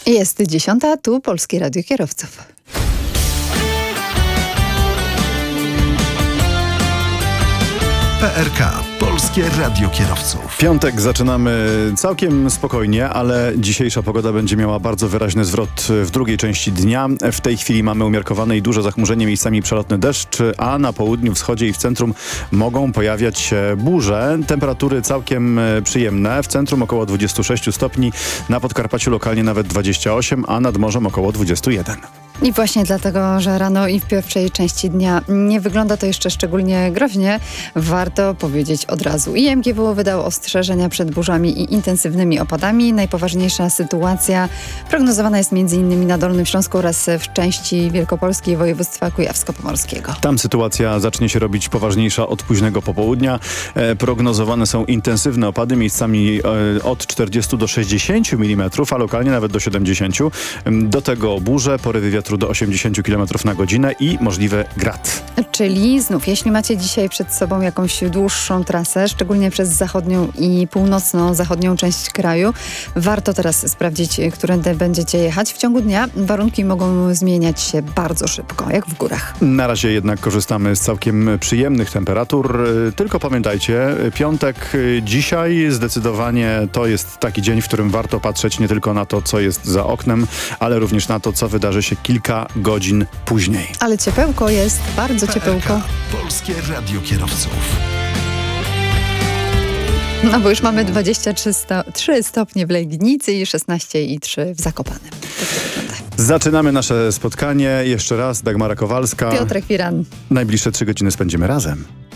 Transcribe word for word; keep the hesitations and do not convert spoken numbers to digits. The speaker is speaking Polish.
Jest dziesiąta, tu Polskie Radio Kierowców. P R K. Polskie Radio Kierowców. Piątek zaczynamy całkiem spokojnie, ale dzisiejsza pogoda będzie miała bardzo wyraźny zwrot w drugiej części dnia. W tej chwili mamy umiarkowane i duże zachmurzenie, miejscami przelotny deszcz, a na południu, wschodzie i w centrum mogą pojawiać się burze. Temperatury całkiem przyjemne. W centrum około dwadzieścia sześć stopni, na Podkarpaciu lokalnie nawet dwadzieścia osiem, a nad morzem około dwadzieścia jeden. I właśnie dlatego, że rano i w pierwszej części dnia nie wygląda to jeszcze szczególnie groźnie, warto powiedzieć od razu. I M G W wydał ostrzeżenia przed burzami i intensywnymi opadami. Najpoważniejsza sytuacja prognozowana jest między innymi na Dolnym Śląsku oraz w części Wielkopolski i województwa kujawsko-pomorskiego. Tam sytuacja zacznie się robić poważniejsza od późnego popołudnia. E, prognozowane są intensywne opady, miejscami e, od czterdziestu do sześćdziesięciu milimetrów, a lokalnie nawet do siedemdziesięciu. Do tego burze, porywy wiatru do osiemdziesięciu kilometrów na godzinę i możliwy grad. Czyli znów, jeśli macie dzisiaj przed sobą jakąś dłuższą trasę, szczególnie przez zachodnią i północno-zachodnią część kraju, warto teraz sprawdzić, którędy będziecie jechać. W ciągu dnia warunki mogą zmieniać się bardzo szybko, jak w górach. Na razie jednak korzystamy z całkiem przyjemnych temperatur. Tylko pamiętajcie, piątek dzisiaj zdecydowanie to jest taki dzień, w którym warto patrzeć nie tylko na to, co jest za oknem, ale również na to, co wydarzy się kilka godzin później. Ale ciepełko jest, bardzo ciepełko. P R K. Polskie Radio Kierowców. No bo już mamy dwadzieścia trzy stopnie w Legnicy i szesnaście i trzy w Zakopanem. Zaczynamy nasze spotkanie. Jeszcze raz Dagmara Kowalska. Piotrek Firan. Najbliższe trzy godziny spędzimy razem.